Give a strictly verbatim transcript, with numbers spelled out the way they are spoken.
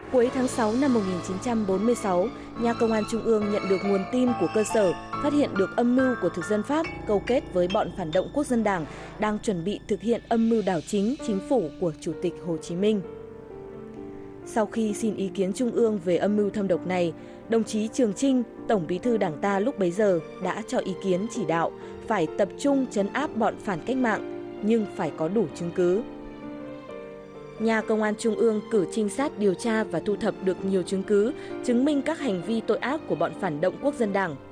Cuối tháng sáu năm một nghìn chín trăm bốn mươi sáu, nhà Công an Trung ương nhận được nguồn tin của cơ sở, phát hiện được âm mưu của thực dân Pháp câu kết với bọn phản động Quốc dân Đảng đang chuẩn bị thực hiện âm mưu đảo chính chính phủ của Chủ tịch Hồ Chí Minh. Sau khi xin ý kiến Trung ương về âm mưu thâm độc này, đồng chí Trường Chinh, Tổng Bí thư Đảng ta lúc bấy giờ đã cho ý kiến chỉ đạo phải tập trung trấn áp bọn phản cách mạng, nhưng phải có đủ chứng cứ. Nhà Công an Trung ương cử trinh sát điều tra và thu thập được nhiều chứng cứ chứng minh các hành vi tội ác của bọn phản động Quốc dân Đảng.